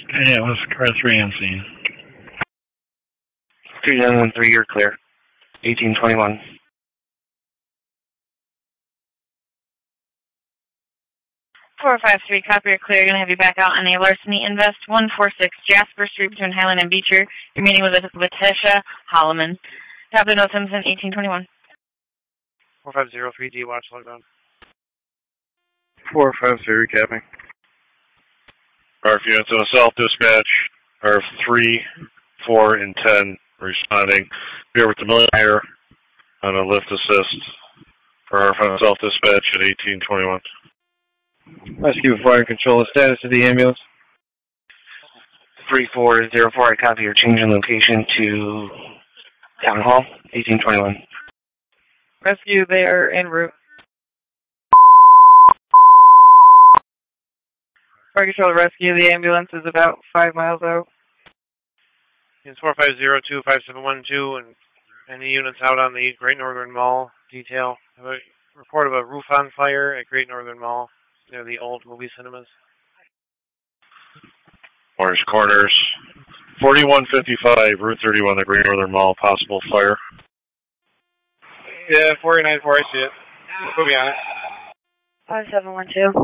Yeah, it was car 3 on scene. 2 gentlemen, 3, you're clear. 1821. 453, copy, you're clear. Going to have you back out on a larceny invest 146 Jasper Street between Highland and Beecher. You're meeting with Latisha Holloman. Copy, no Simpson, 1821. 4503D, watch lockdown. 453, capping. RF units on a self-dispatch, RF 3, 4, and 10 responding. Here with the millionaire on a lift assist for RF on a self-dispatch at 1821. Rescue fire and control the status of the ambulance. 3404, I copy your change in location to Town Hall, 1821. Rescue, they are en route. Fire control rescue, the ambulance is about 5 miles out. It's 4502, 5712, and any units out on the Great Northern Mall detail. I have a report of a roof on fire at Great Northern Mall near the old movie cinemas. Morris Corners, 4155, Route 31, the Great Northern Mall, possible fire. Yeah, 494, I see it. Put me on it. 5712.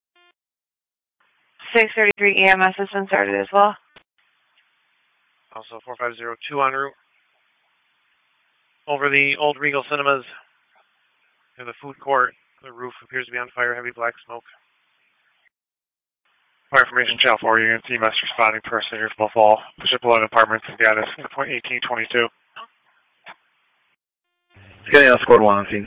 633 EMS has been started as well. Also 4502 en route. Over the old Regal Cinemas, near the food court, the roof appears to be on fire, heavy black smoke. More information, Channel 4 units, EMS responding to here from Fall. Bishop Malone Apartments and Gaddis, 1822. Getting out squad 1 on scene.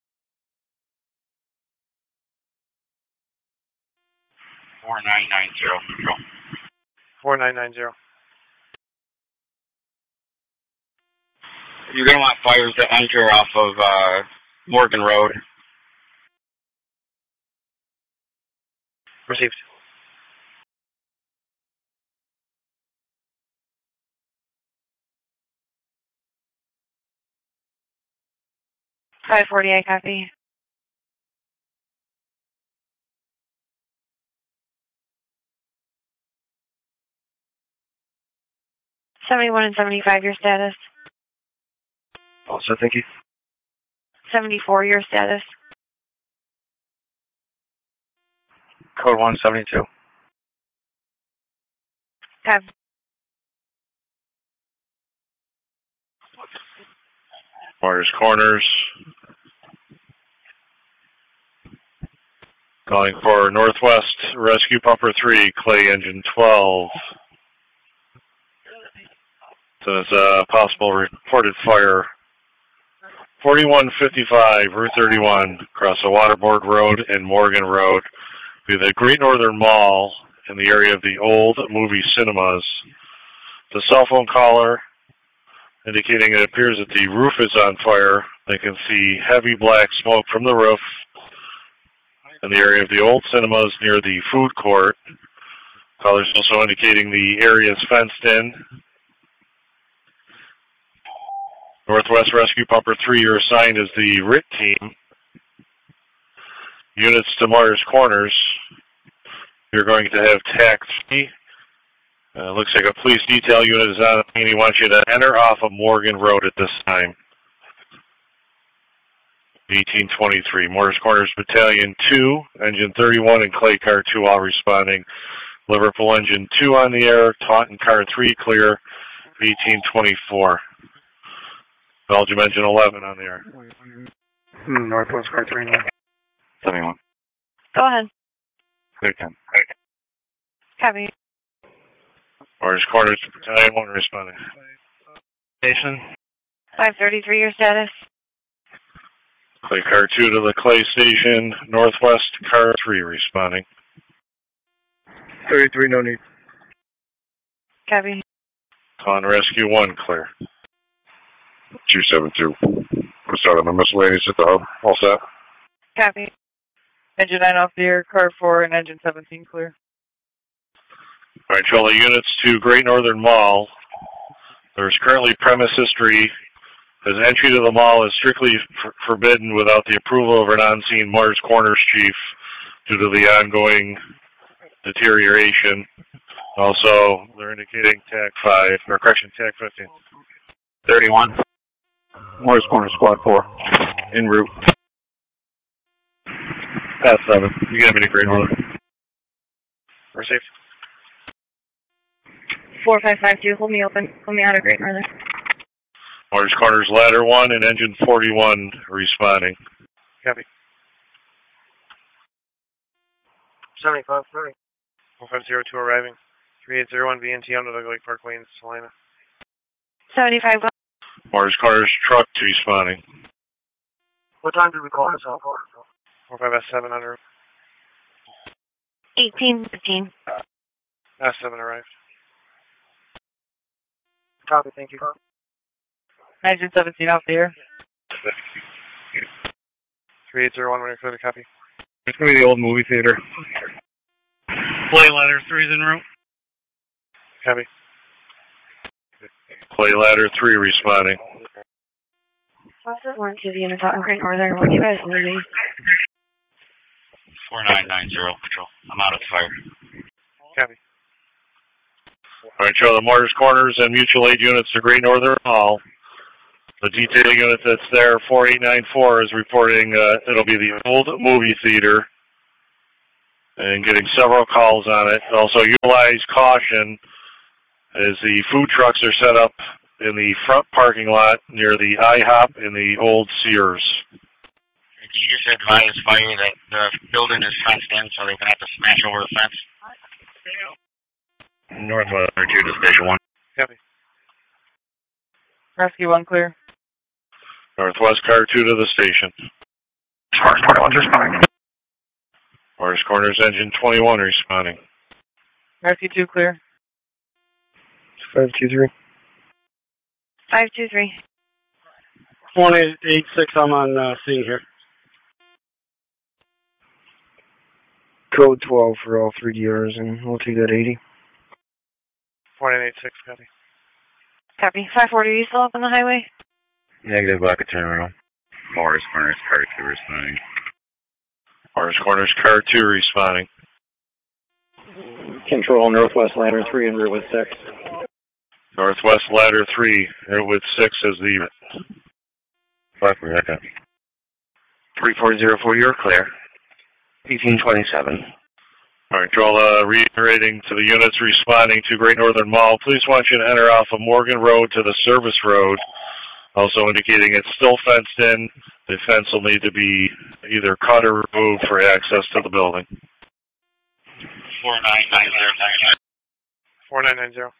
4990. 4990. You're going to want fires to enter off of Morgan Road. Received. $548, copy. $71 and $75, your status. Also, thank you. $74, your status. Code 172. Copy. Morris Corners. Calling for Northwest Rescue Pumper 3, Clay Engine 12. So it's a possible reported fire. 4155, Route 31, across the Waterboard Road and Morgan Road, via the Great Northern Mall in the area of the old movie cinemas. The cell phone caller indicating it appears that the roof is on fire. They can see heavy black smoke from the roof in the area of the old cinemas near the food court. Caller's also indicating the area is fenced in. Northwest Rescue Pumper 3, your assigned is the RIT team. Units to Myers Corners. You're going to have TAC 3. Looks like a police detail unit is on, and he wants you to enter off of Morgan Road at this time. 1823. Morris Corners Battalion 2, Engine 31, and Clay Car 2 all responding. Liverpool Engine 2 on the air, Taunton Car 3 clear, 1824. Belgium Engine 11 on the air. Northwest Car 3 now. 71. Go ahead. Clear 10. Copy. Morris Corners Battalion 1 responding. Station. 533, your status. Clay Car 2 to the Clay Station, Northwest Car 3 responding. 33, no need. Copy. On Rescue 1 clear. 272. What's out on the miscellaneous at the hub? All set? Copy. Engine 9 off the air, car 4 and engine 17 clear. All right, Charlie, units to Great Northern Mall. There's currently premise history as entry to the mall is strictly forbidden without the approval of an on-scene Myers Corners chief due to the ongoing deterioration. Also, they're indicating TAC 5, or correction, TAC 15. 31. Morris Corner, Squad 4. En route. Pass 7. You get me to Great Northern. Received. 4552, hold me open. Hold me out of Great Northern. Morris Corners, Ladder 1 and Engine 41 responding. Copy. 75, 30. 4502 arriving. 3801 VNT under the Lake Parkway in Salina. 75. Morris Corners, Truck responding. What time did we call this out for? 45S7 under. 1815. S7 arrived. Copy, thank you. 1917 off the air. 3801 when you're clear to copy. It's going to be the old movie theater. Play ladder 3's en route. Copy. Play Ladder 3 responding. Process 1 to the units out in Great Northern. What do you guys need? 4990 Patrol. I'm out of fire. Copy. All right, show the Morris Corners and mutual aid units to Great Northern Hall. The detail unit that's there, 4894, is reporting it'll be the old movie theater and getting several calls on it. Also, utilize caution as the food trucks are set up in the front parking lot near the IHOP and the old Sears. Can you just advise fire that the building is fenced in so they're going to have to smash over the fence? Northwest 2 to Station 1. Copy. Rescue 1 clear. Northwest Car 2 to the station. Morris 21 responding. Morris Corners Engine 21 responding. Rescue 2 clear. 523. 523. 1886, I'm on scene here. Code 12 for all 3 DRs, and we'll take that 80. 4986, copy. Copy. 540, are you still up on the highway? Negative, back at turnaround. Morris Corners, Car 2 responding. Morris Corners Car 2 responding. Control Northwest Ladder 3 en route with 6. Northwest Ladder 3 with 6 as the unit. 3404, you're clear. 1827. All right, Joel, reiterating to the units responding to Great Northern Mall, please want you to enter off of Morgan Road to the service road. Also indicating it's still fenced in. The fence will need to be either cut or removed for access to the building. 4990. 4990.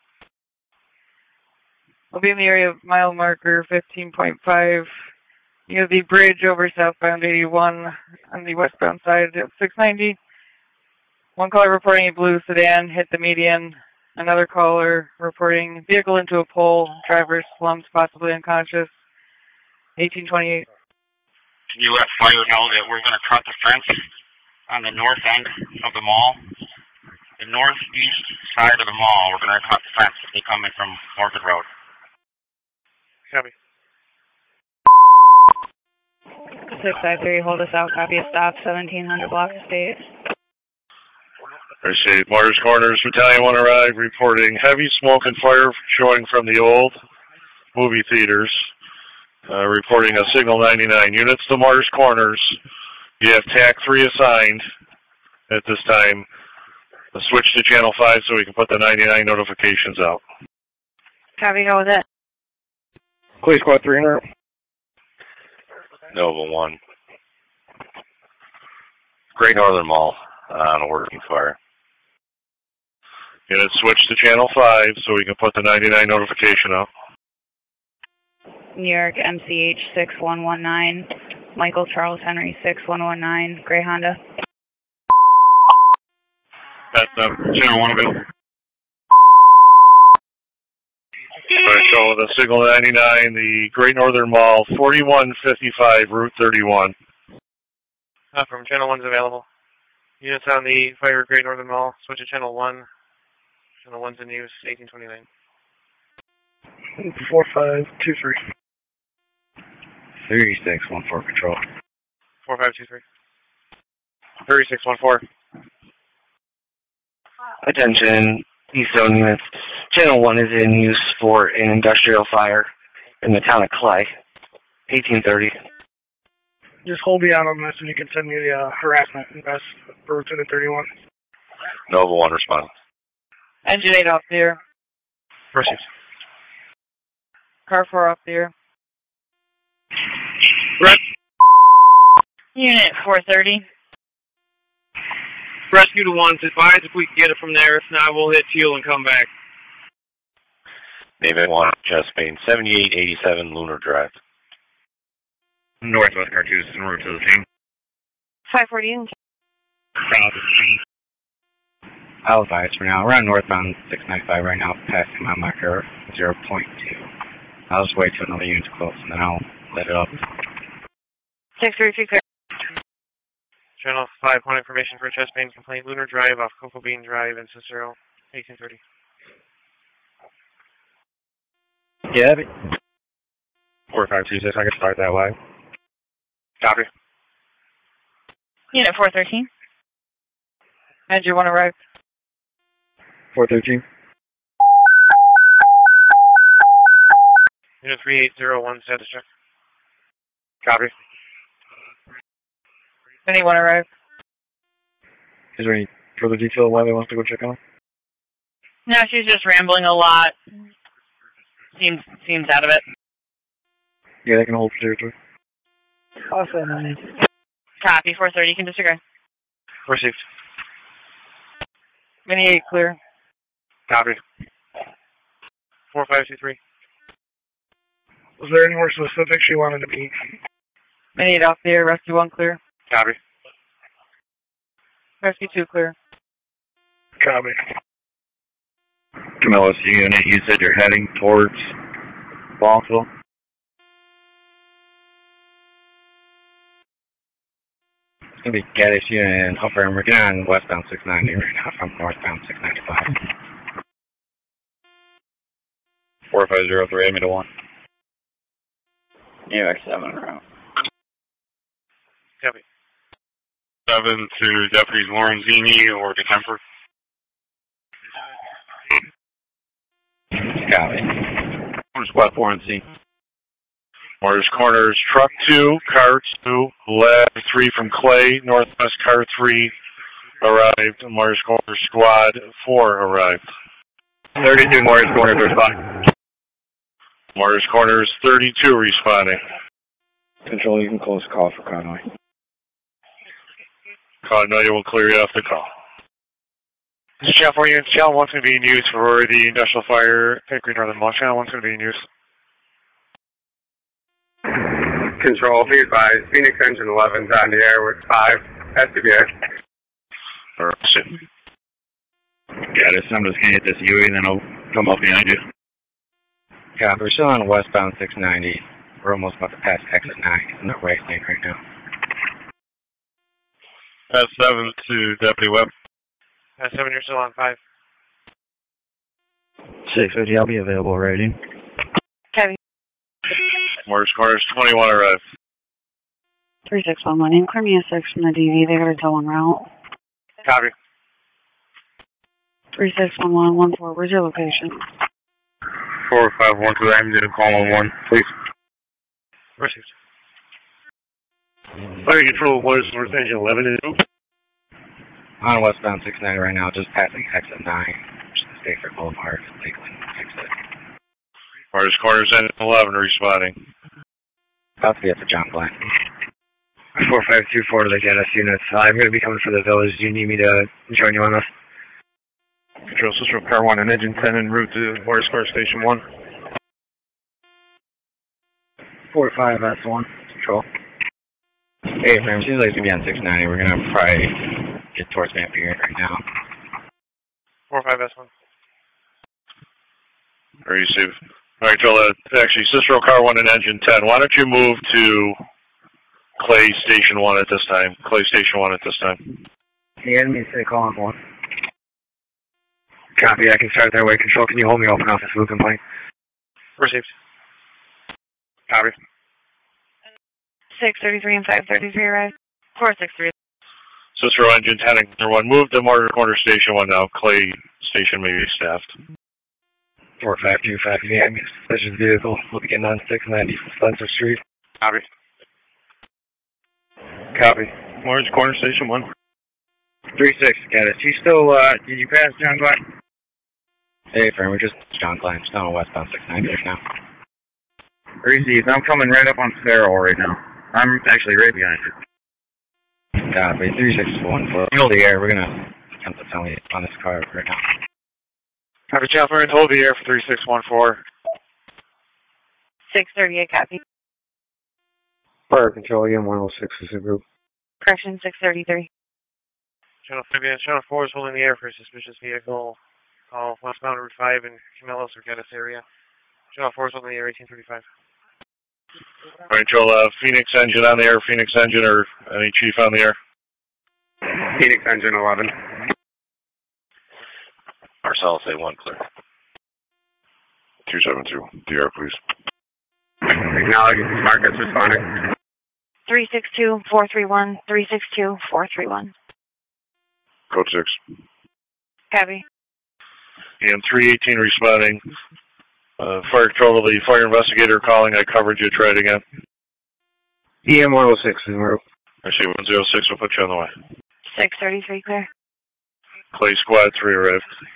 We'll be in the area of mile marker 15.5 near the bridge over southbound 81 on the westbound side of 690. One caller reporting a blue sedan hit the median. Another caller reporting vehicle into a pole. Driver slumped, possibly unconscious. 1828. Can you let fire know that we're going to cut the fence on the north end of the mall? The northeast side of the mall, we're going to cut the fence if they come in from Morgan Road. Copy. 653, hold us out. Copy a stop, 1700 block state. Appreciate Morris Corners Battalion 1 arrived reporting heavy smoke and fire showing from the old movie theaters. Reporting a signal 99. Units to Morris Corners. You have TAC 3 assigned at this time. Switch to channel 5 so we can put the 99 notifications out. Copy, how was that? Police Squad 3 en route. Nova 1. Great Northern Mall on a working fire. Units switch to channel 5 so we can put the 99 notification out. New York MCH 6119. Michael Charles Henry 6119. Gray Honda. That's channel 1 available. Alright, so the signal 99, the Great Northern Mall, 4155 Route 31. From channel 1's available. Units on the fire Great Northern Mall, switch to channel 1. Channel 1's in use, 1829. 4523. 3614 Control. 4523. 3614. Attention, East Zone units. Channel 1 is in use for an industrial fire in the town of Clay, 1830. Just hold me out on this and you can send me the harassment invest for Lieutenant 31. Nova 1 responding. Engine 8 off the air. Received. Car 4 off the air. Unit 430. Rescue to 1, advise if we can get it from there. If not, we'll hit Teal and come back. Navy 1, Chespane, 7887 Lunar Drive. Northwest Cartouche en route to the scene. 540. I'll advise for now. We're on northbound 695 right now, passing my marker 0.2. I'll just wait till another unit to close and then I'll let it up. 633 clear. Channel 5, point information for Chespane complaint. Lunar Drive off Cocoa Bean Drive in Cicero, 1830. Yeah. 4526, I can start that way. Copy. Unit 413. Engine 1 arrived. 413. Unit 3801, status check. Copy. Anyone arrived? Is there any further detail why they want to go check on him? No, she's just rambling a lot. Seems out of it. Yeah, they can hold for territory. Awesome. Copy, 430, you can disregard. Received. Mini 8 clear. Copy. 4523. Was there anywhere specific she wanted to be? Mini 8 off the air. Rescue 1 clear. Copy. Rescue 2 clear. Copy. Camillus unit, you said you're heading towards Ballsville? It's going to be Gaddis unit and Huffer, and we're getting on westbound 690 right now from northbound 695. 4503, aim to 1. UX7 around. Copy. 7 to Deputies Lorenzini or DeKemper. Copy. Squad 4 and C. Morris Corners, Truck 2, Car 2, Lab 3 from Clay, Northwest Car 3 arrived, Morris Corners Squad 4 arrived. 32 Morris Corners responding. Morris Corners 32 responding. Control, you can close the call for Conway. Conway will clear you off the call. This is Channel 4 units. Channel 1's going to be in use for the industrial fire at Great Northern Mall. Channel 1's going to be in use. Control, be advised. Phoenix Engine 11's on the air with 5 SCBA. Got it. I'm just going to hit this UE and then I'll come up behind you. Copy. We're still on westbound 690. We're almost about to pass exit 9. It's not right lane right now. Pass 7 to Deputy Webb. Pass 7, you're still on 5. 650, I'll be available ready. Copy. Morris Corners 21 arrived. 3611, in clear me a 6 from the DV. They got a tow en route. Copy. 3611, 14, where's your location? 4512, I'm going to call on 1, please. Received. Fire Control, what is North Engine 11 and On westbound 690 right now, just passing exit 9, which is the State Boulevard, Lakeland exit. Morris Corners and 11 responding. About to be at the John Glenn. 4524 to the Gaddis units. I'm going to be coming for the village. Do you need me to join you on this? Control Cicero Car 1 and Engine 10 en route to Morris Car Station 1. 45S1. Control. Hey, Fram, seems like it's going to be on 690. We're going to probably get towards Vampire right now. 45S1. Receive. All right, Joel, actually, Cicero Car 1 and Engine 10. Why don't you move to Clay Station 1 at this time? Clay Station 1 at this time. The enemy say call on 1. Copy, I can start that way. Control, can you hold me open off this blue complaint? Received. Copy. 633 and 533 arrived. 463. Cicero engine 10-1. Move to Morgan Corner Station 1 now. Clay Station may be staffed. 4525 Vietnamese suspicious vehicle. We'll be getting on 690 Spencer Street. Copy. Copy. Orange Corner Station 1. 36, got it. You still, did you pass John Glenn? Hey, firm, we're just John Glenn. Just on westbound 690 right now. Reese, I'm coming right up on Sparrow right now. I'm actually right behind you. Copy. 3614. Hold the air. We're going to attempt to tell you on this car right now. Copy, Chopper, and hold the air for 3614. 638, copy. Fire control, EM 106 is a group. Correction, 633. Channel 5, Channel 4 is holding the air for a suspicious vehicle. Call westbound Route 5 in Camellos or Geddes area. Channel 4 is holding the air, 1835. All right, Joel, Phoenix engine on the air, Phoenix engine, or any chief on the air? Phoenix engine 11. Marcellus A1, clear. 272, DR, please. Acknowledging Marcus responding. 362-431, 362-431. Code 6. Copy. And 318 responding. Fire control to the fire investigator calling. I covered you. Try it again. EM 106 is a group. I see 106. We'll put you on the way. 633, clear. Clay Squad 3 arrived.